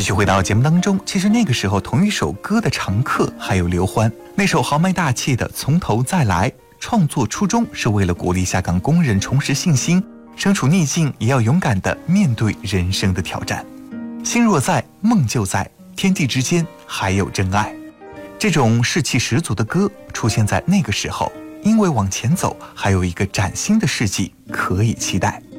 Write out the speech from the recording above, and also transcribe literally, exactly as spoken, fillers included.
继续回到节目当中，其实那个时候同一首歌的常客还有刘欢，那首豪迈大气的《从头再来》，创作初衷是为了鼓励下岗工人重拾信心，身处逆境也要勇敢地面对人生的挑战。心若在，梦就在，天地之间还有真爱。这种士气十足的歌出现在那个时候，因为往前走还有一个崭新的世纪可以期待。